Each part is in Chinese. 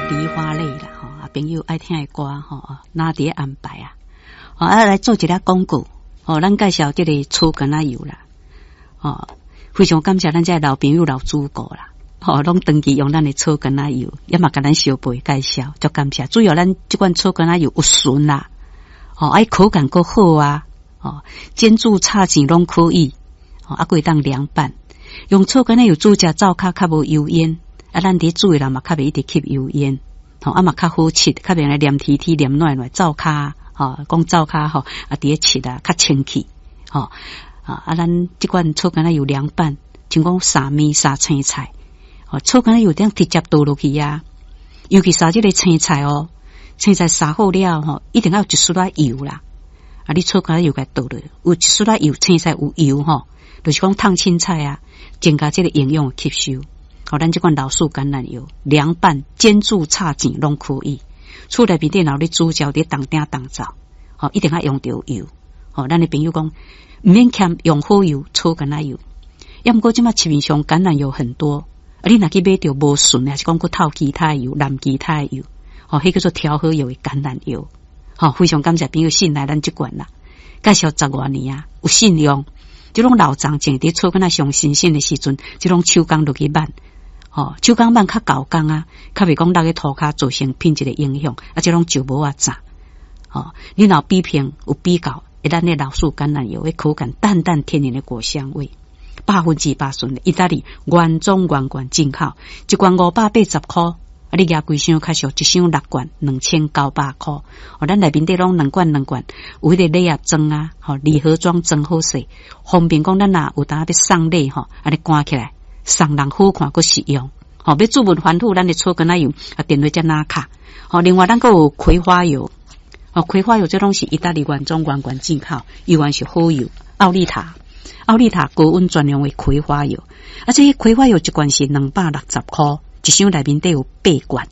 梨花泪啦，吼，朋友爱听的歌吼，哪伫安排啊？来做一个广告，咱介绍这个草根仔油啦，非常感谢咱这老朋友老主顾啦，拢长期用咱的草根仔油，也嘛甲咱小辈介绍，足感谢。主要咱这款草根仔油有纯啦，口感够好啊，煎煮炒钱拢可以，还当凉拌。用草根仔油煮食灶骹较无油烟，咱伫煮的人嘛较袂一直吸油烟，嘛较好吃，较袂来黏贴贴黏软软灶骹，讲灶骹伫咧吃啊较清气，咱这款草根仔油凉拌，像讲沙面沙青菜，草根仔油这样直接倒落去啊，尤其沙这个青菜青菜沙好了一定要有一丝仔油啦，你草根仔油给倒落，有一丝仔油，青菜有油就是讲烫青菜啊，增加这个营养吸收。咱这款老树橄榄油凉拌、煎煮、炒钱拢可以。厝内边电脑咧煮焦咧当鼎当灶，一定要用到油。咱的朋友讲，唔免欠用好油，草橄榄油。要不过即马市面上橄榄油很多，你若去买到无纯的，还是讲佮透其他的油、染其他的油，迄叫做调和油的橄榄油。非常感谢朋友信赖咱这款啦，介绍10多年啊，有信用。这种老长种伫草根仔上新鲜的时阵，这种手工落去拌，手工拌较高工啊，较袂讲落去涂骹造成品质的影响，这种就无炸。你若比拼有比较，咱的老树橄榄油的口感淡淡天然的果香味，100%纯的意大利原装原罐进口，一罐580块。你拿几箱较俗，一箱6罐2900块。咱内面底拢2罐，有迄个礼盒装啊，礼盒装装好势，方便讲咱若有当要送礼安尼关起来，送人好看，佮实用。要注文反复，咱的草根仔油电话才拿卡。另外咱佮有葵花油，葵花油这拢是意大利原装原罐进口，油源是好油。奥利塔高温专用的葵花油，这葵花油一罐是260块。一箱内面底有8罐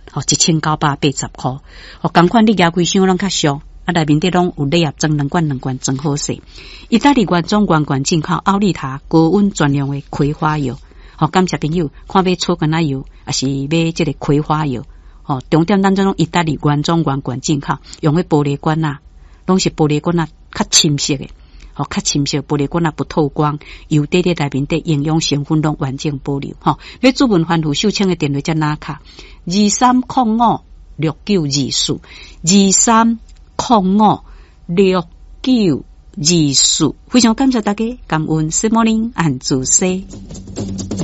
，1980块。同款你拿几箱拢较俗，内面底拢有礼盒装2罐装好势。意大利原装原罐进口奥利塔高温专用的葵花油。感谢朋友，看买草根仔油，还是买这个葵花油。重点咱这种意大利原装原罐进口，用的玻璃罐啊，拢是玻璃罐啊，较深色的。较深色玻璃罐不透光，油底内面的营养成分拢完整保留。要注文反复收请的电话才拿卡23056924，23056924。非常感谢大家，感恩 Good morning 安主 C。